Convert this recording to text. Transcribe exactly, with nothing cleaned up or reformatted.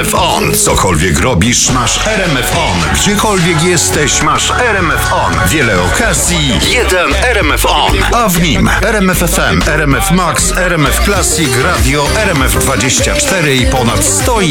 M F On. Cokolwiek robisz, masz R M F On. Gdziekolwiek jesteś, masz R M F On. Wiele okazji, jeden R M F On. A w nim R M F F M, R M F Max, R M F Classic, radio, R M F dwadzieścia cztery i ponad sto